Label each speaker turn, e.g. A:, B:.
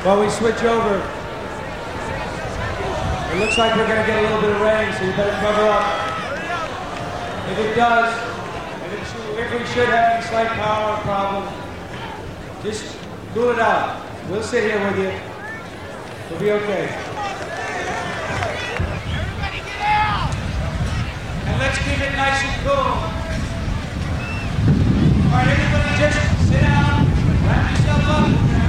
A: While we switch over, it looks like we're going to get a little bit of rain, so you better cover up. If it does, if we should have any slight power problem, just cool it out. We'll sit here with you. We'll be okay.
B: Everybody get out!
A: And let's keep it nice and cool. All right, everybody just sit down, wrap yourself up.